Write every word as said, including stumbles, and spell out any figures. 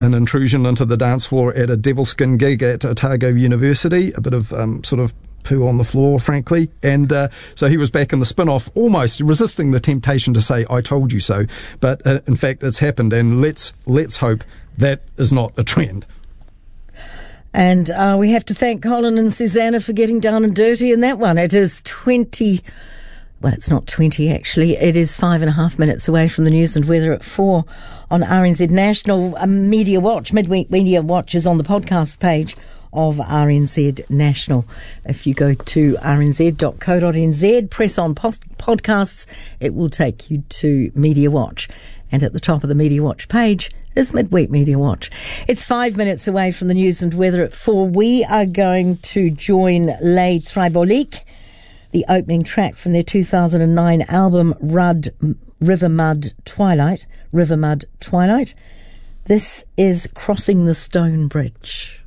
an intrusion into the dance floor at a Devilskin gig at Otago University, a bit of um, sort of poo on the floor, frankly. And uh, so he was back in the spin-off, almost resisting the temptation to say, I told you so. But uh, in fact, it's happened, and let's let's hope that is not a trend. And uh, we have to thank Colin and Susanna for getting down and dirty in that one. It is twenty... Well, it's not twenty, actually. It is five and a half minutes away from the news and weather at four on R N Z National. A Media Watch, Midweek Media Watch, is on the podcast page of R N Z National. If you go to r n z dot co dot n z, press on post- podcasts, it will take you to Media Watch. And at the top of the Media Watch page is Midweek Media Watch. It's five minutes away from the news and weather at four. We are going to join Les Triboliques, the opening track from their two thousand nine album Rud, River Mud Twilight. River Mud Twilight. This is Crossing the Stone Bridge.